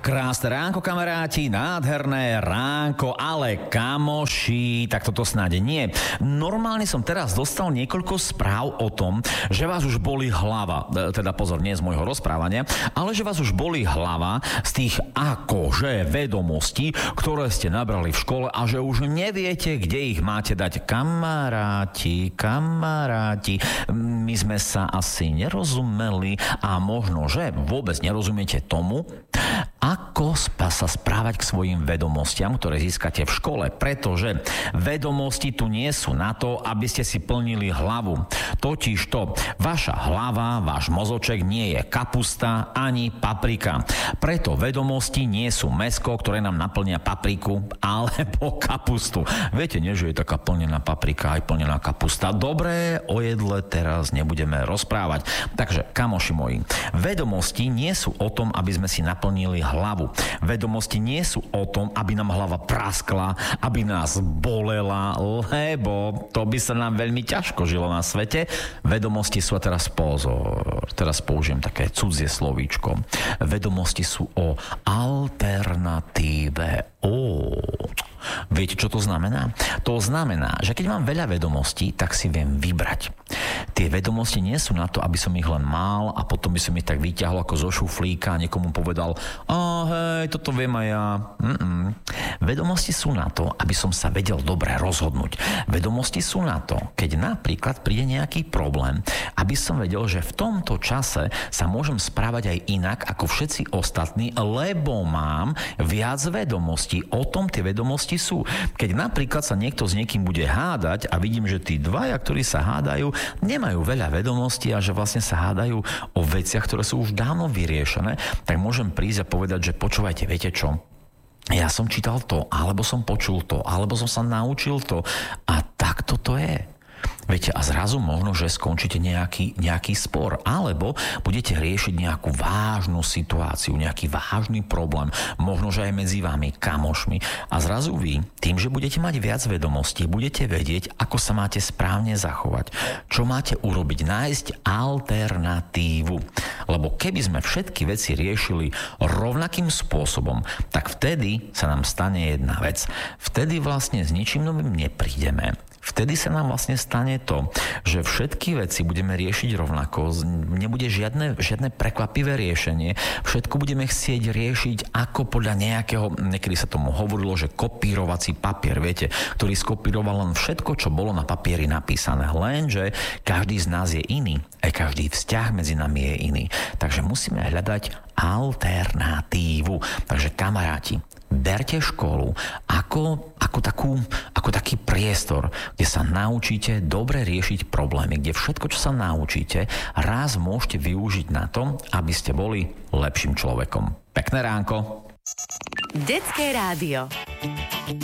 Krásne ránko, kamaráti, nádherné ránko, ale kamoši, tak toto snáď nie. Normálne som teraz dostal niekoľko správ o tom, že vás už boli hlava, teda pozor, nie z môjho rozprávania, ale že vás už boli hlava z tých akože vedomostí, ktoré ste nabrali v škole a že už neviete, kde ich máte dať. Kamaráti, my sme sa asi nerozumeli a možno, že vôbec nerozumiete tomu, ako sa správať k svojim vedomostiam, ktoré získate v škole, pretože vedomosti tu nie sú na to, aby ste si plnili hlavu. Totižto vaša hlava, váš mozoček nie je kapusta ani paprika. Preto vedomosti nie sú mäsko, ktoré nám naplnia papriku alebo kapustu. Viete, nie, že je taká plnená paprika aj plnená kapusta. Dobre, o jedle teraz nebudeme rozprávať. Takže, kamoši moji, vedomosti nie sú o tom, aby sme si naplnili hlavu. Vedomosti nie sú o tom, aby nám hlava praskla, aby nás bolela, lebo to by sa nám veľmi ťažko žilo na svete. Vedomosti sú, a teraz pozor, teraz použijem také cudzie slovíčko. Vedomosti sú o alternatíve. Viete, čo to znamená? To znamená, že keď mám veľa vedomostí, tak si viem vybrať. Tie vedomosti nie sú na to, aby som ich len mal a potom by som ich tak vyťahol ako zo šuflíka a niekomu povedal, hej, toto viem aj ja. Vedomosti sú na to, aby som sa vedel dobre rozhodnúť. Vedomosti sú na to, keď napríklad príde nejaký problém, aby som vedel, že v tomto čase sa môžem správať aj inak ako všetci ostatní, lebo mám viac vedomostí. O tom tie vedomosti sú. Keď napríklad sa niekto s niekým bude hádať a vidím, že tí dvaja, ktorí sa hádajú, nemajú veľa vedomostí a že vlastne sa hádajú o veciach, ktoré sú už dávno vyriešené, tak môžem prísť a povedať, že počúvajte, viete čo? Ja som čítal to, alebo som počul to, alebo som sa naučil to a takto to je. Viete, a zrazu možno, že skončíte nejaký spor, alebo budete riešiť nejakú vážnu situáciu, nejaký vážny problém, možno, že aj medzi vami, kamošmi. A zrazu vy, tým, že budete mať viac vedomostí, budete vedieť, ako sa máte správne zachovať, čo máte urobiť, nájsť alternatívu. Lebo keby sme všetky veci riešili rovnakým spôsobom, tak vtedy sa nám stane jedna vec. Vtedy vlastne s ničím novým neprídeme. Vtedy sa nám vlastne stane to, že všetky veci budeme riešiť rovnako, nebude žiadne prekvapivé riešenie, všetko budeme chcieť riešiť ako podľa nejakého, niekedy sa tomu hovorilo, že kopírovací papier, viete, ktorý skopíroval len všetko, čo bolo na papieri napísané, lenže každý z nás je iný, aj každý vzťah medzi nami je iný, takže musíme hľadať alternatívu. Takže kamaráti, berte školu ako taký priestor, kde sa naučíte dobre riešiť problémy, kde všetko, čo sa naučíte, raz môžete využiť na to, aby ste boli lepším človekom. Pekné ránko. Detské rádio.